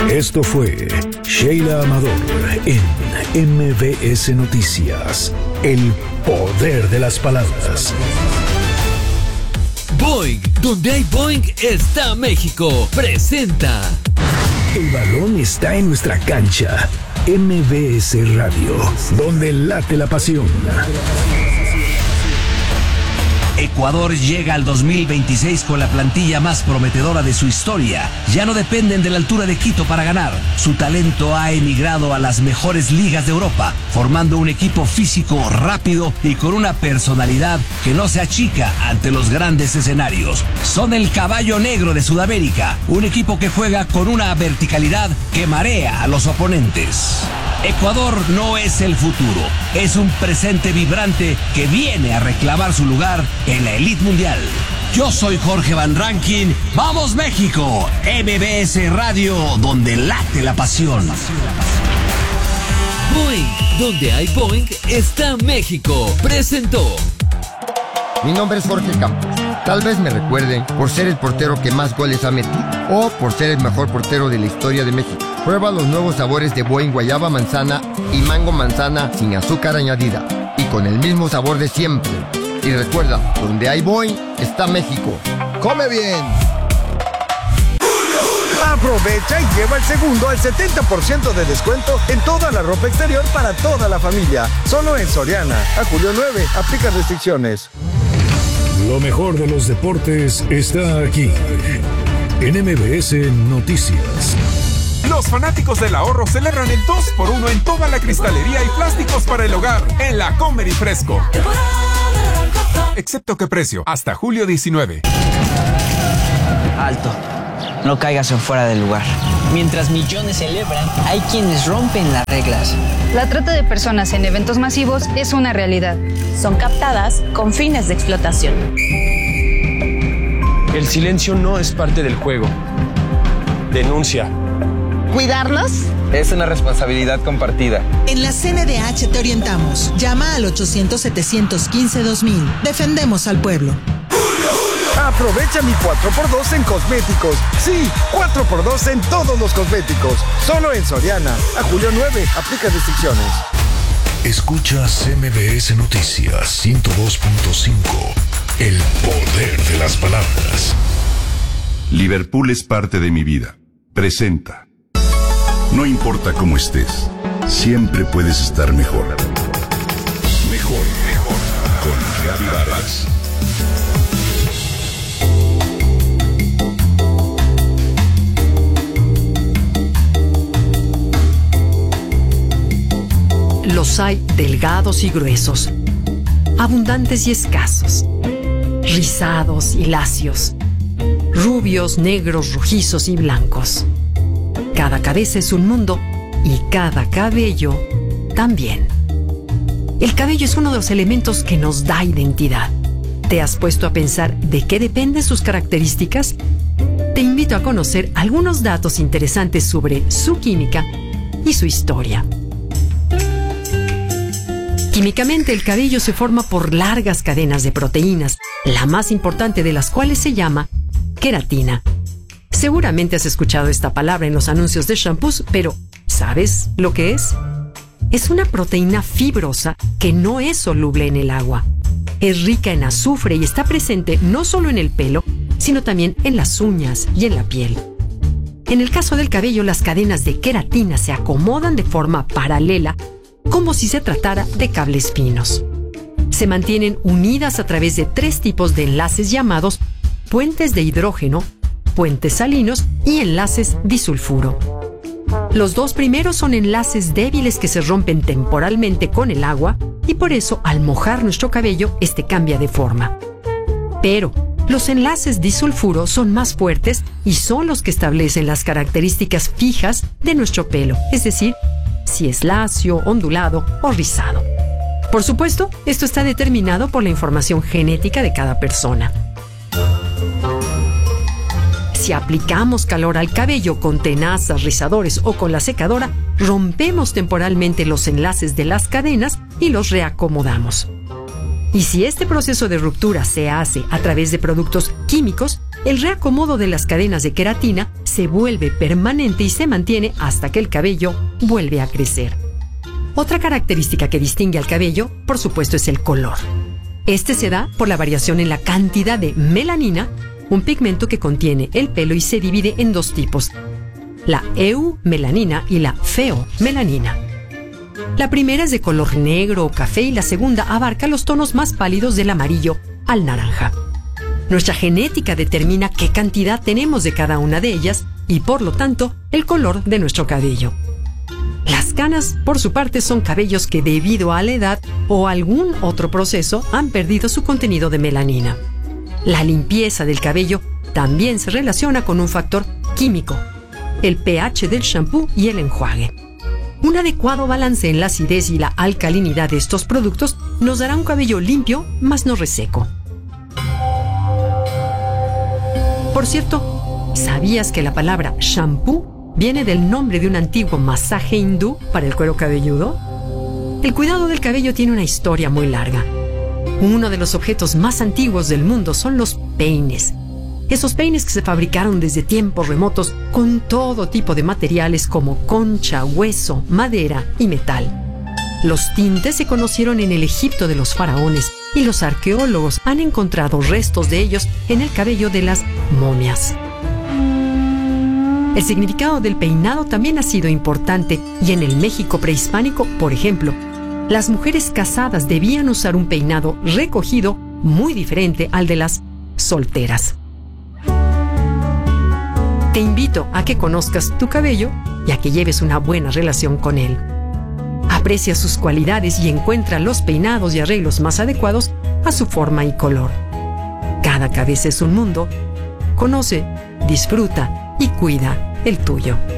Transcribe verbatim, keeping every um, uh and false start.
Esto fue Sheila Amador en M B S Noticias. El poder de las palabras. Boing, donde hay Boing está México. Presenta. El balón está en nuestra cancha. M B S Radio, donde late la pasión. Ecuador llega al dos mil veintiséis con la plantilla más prometedora de su historia. Ya no dependen de la altura de Quito para ganar. Su talento ha emigrado a las mejores ligas de Europa, formando un equipo físico, rápido y con una personalidad que no se achica ante los grandes escenarios. Son el caballo negro de Sudamérica, un equipo que juega con una verticalidad que marea a los oponentes. Ecuador no es el futuro, es un presente vibrante que viene a reclamar su lugar en la elite mundial. Yo soy Jorge Van Rankin. ¡Vamos México! M B S Radio, donde late la pasión. Boing, donde hay Boing está México. Presentó. Mi nombre es Jorge Campos. Tal vez me recuerden por ser el portero que más goles ha metido o por ser el mejor portero de la historia de México. Prueba los nuevos sabores de Boing guayaba manzana y mango manzana sin azúcar añadida y con el mismo sabor de siempre. Y recuerda, donde hay Boing está México. ¡Come bien! Aprovecha y lleva el segundo al setenta por ciento de descuento en toda la ropa exterior para toda la familia. Solo en Soriana. A julio nueve. Aplica restricciones. Lo mejor de los deportes está aquí. En M B S Noticias. Los fanáticos del ahorro celebran el dos por uno en toda la cristalería y plásticos para el hogar en la Comer y Fresco. Excepto que precio, hasta julio diecinueve. Alto, no caigas en fuera del lugar. Mientras millones celebran, hay quienes rompen las reglas. La trata de personas en eventos masivos es una realidad. Son captadas con fines de explotación. El silencio no es parte del juego. Denuncia. ¿Cuidarnos? Es una responsabilidad compartida. En la C N D H te orientamos. Llama al ochocientos, setecientos quince, dos mil. Defendemos al pueblo. Aprovecha mi cuatro por dos en cosméticos. Sí, cuatro por dos en todos los cosméticos. Solo en Soriana. A julio nueve. Aplica restricciones. Escuchas M B S Noticias ciento dos punto cinco. El poder de las palabras. Liverpool es parte de mi vida. Presenta. No importa cómo estés, siempre puedes estar mejor. Mejor, mejor. Con Gaby Vargas. Los hay delgados y gruesos, abundantes y escasos, rizados y lacios, rubios, negros, rojizos y blancos. Cada cabeza es un mundo y cada cabello también. El cabello es uno de los elementos que nos da identidad. ¿Te has puesto a pensar de qué dependen sus características? Te invito a conocer algunos datos interesantes sobre su química y su historia. Químicamente, el cabello se forma por largas cadenas de proteínas, la más importante de las cuales se llama queratina. Seguramente has escuchado esta palabra en los anuncios de shampoos, pero ¿sabes lo que es? Es una proteína fibrosa que no es soluble en el agua. Es rica en azufre y está presente no solo en el pelo, sino también en las uñas y en la piel. En el caso del cabello, las cadenas de queratina se acomodan de forma paralela, como si se tratara de cables finos. Se mantienen unidas a través de tres tipos de enlaces llamados puentes de hidrógeno, puentes salinos y enlaces disulfuro. Los dos primeros son enlaces débiles que se rompen temporalmente con el agua y por eso al mojar nuestro cabello, este cambia de forma. Pero los enlaces disulfuro son más fuertes y son los que establecen las características fijas de nuestro pelo, es decir, si es lacio, ondulado o rizado. Por supuesto, esto está determinado por la información genética de cada persona. Si aplicamos calor al cabello con tenazas, rizadores o con la secadora, rompemos temporalmente los enlaces de las cadenas y los reacomodamos. Y si este proceso de ruptura se hace a través de productos químicos, el reacomodo de las cadenas de queratina se vuelve permanente y se mantiene hasta que el cabello vuelve a crecer. Otra característica que distingue al cabello, por supuesto, es el color. Este se da por la variación en la cantidad de melanina, un pigmento que contiene el pelo y se divide en dos tipos, la eumelanina y la feomelanina. La primera es de color negro o café y la segunda abarca los tonos más pálidos del amarillo al naranja. Nuestra genética determina qué cantidad tenemos de cada una de ellas y, por lo tanto, el color de nuestro cabello. Las canas, por su parte, son cabellos que debido a la edad o algún otro proceso han perdido su contenido de melanina. La limpieza del cabello también se relaciona con un factor químico, el pH del shampoo y el enjuague. Un adecuado balance en la acidez y la alcalinidad de estos productos nos dará un cabello limpio, mas no reseco. Por cierto, ¿sabías que la palabra shampoo viene del nombre de un antiguo masaje hindú para el cuero cabelludo? El cuidado del cabello tiene una historia muy larga. Uno de los objetos más antiguos del mundo son los peines. Esos peines que se fabricaron desde tiempos remotos con todo tipo de materiales como concha, hueso, madera y metal. Los tintes se conocieron en el Egipto de los faraones y los arqueólogos han encontrado restos de ellos en el cabello de las momias. El significado del peinado también ha sido importante y en el México prehispánico, por ejemplo, las mujeres casadas debían usar un peinado recogido muy diferente al de las solteras. Te invito a que conozcas tu cabello y a que lleves una buena relación con él. Aprecia sus cualidades y encuentra los peinados y arreglos más adecuados a su forma y color. Cada cabeza es un mundo. Conoce, disfruta y cuida el tuyo.